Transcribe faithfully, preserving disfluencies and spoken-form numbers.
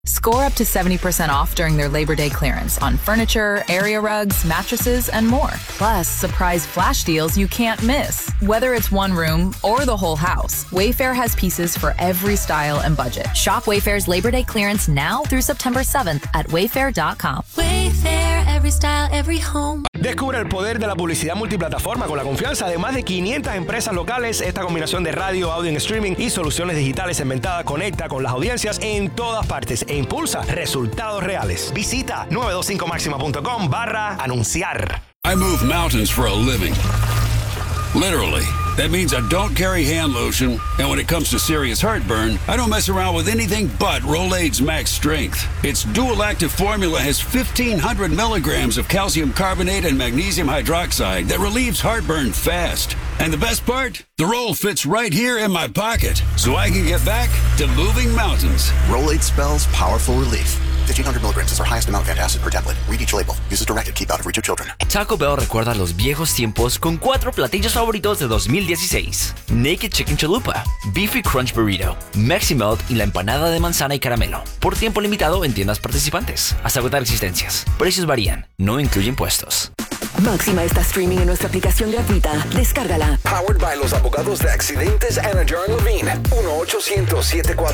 Score up to seventy percent off during their Labor Day clearance on furniture, area rugs, mattresses, and more. Plus, surprise flash deals you can't miss. Whether it's one room or the whole house, Wayfair has pieces for every style and budget. Shop Wayfair's Labor Day clearance now through September seventh at wayfair dot com. Wayfair, every style, every home. Descubre el poder de la publicidad multiplataforma con la confianza de más de quinientas empresas locales. Esta combinación de radio, audio en streaming y soluciones digitales inventadas conecta con las audiencias en todas partes e impulsa resultados reales. Visita nueve dos cinco máxima punto com barra anunciar. I move mountains for a living. Literally. That means I don't carry hand lotion, and when it comes to serious heartburn, I don't mess around with anything but Rolaids Max Strength. Its dual-active formula has fifteen hundred milligrams of calcium carbonate and magnesium hydroxide that relieves heartburn fast. And the best part? The roll fits right here in my pocket, so I can get back to moving mountains. Rolaids spells powerful relief. fifteen hundred milligrams is our highest amount of antacid per tablet. Read each label. Use as directed. Keep out of reach of children. Taco Bell recuerda los viejos tiempos con cuatro platillos favoritos de dos mil dieciséis. Naked Chicken Chalupa, Beefy Crunch Burrito, Mexi Melt y la empanada de manzana y caramelo. Por tiempo limitado en tiendas participantes. Hasta agotar existencias. Precios varían. No incluye impuestos. Máxima está streaming en nuestra aplicación gratuita. Descárgala. Powered by los abogados de accidentes Anna John Levine. uno ocho cero cero siete cuatro